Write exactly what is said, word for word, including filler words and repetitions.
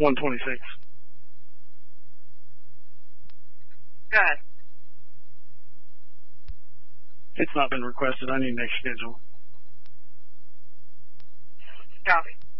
one twenty-six. Go ahead. It's not been requested. I need next schedule. Copy.